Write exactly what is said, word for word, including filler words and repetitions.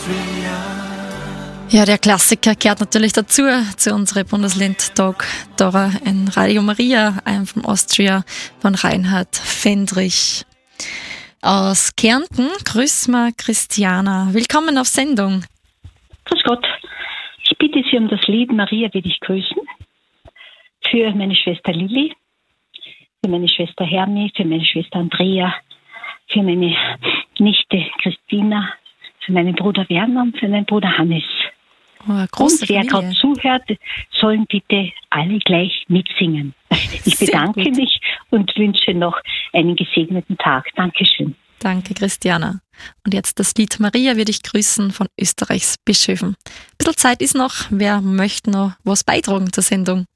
Ja, der Klassiker gehört natürlich dazu, zu unserem Bundesländtag. Da in Radio Maria, einem von Austria, von Reinhard Fendrich. Aus Kärnten grüßen wir Christiana. Willkommen auf Sendung. Grüß Gott. Ich bitte Sie um das Lied Maria will ich grüßen. Für meine Schwester Lilli, für meine Schwester Hermi, für meine Schwester Andrea, für meine Nichte Christina, für meinen Bruder Werner und für meinen Bruder Hannes. Oh, eine große und wer Familie. gerade zuhört, sollen bitte alle gleich mitsingen. Ich Sehr bedanke gut. mich und wünsche noch einen gesegneten Tag. Dankeschön. Danke, Christiana. Und jetzt das Lied Maria will ich grüßen von Österreichs Bischöfen. Ein bisschen Zeit ist noch. Wer möchte noch was beitragen zur Sendung?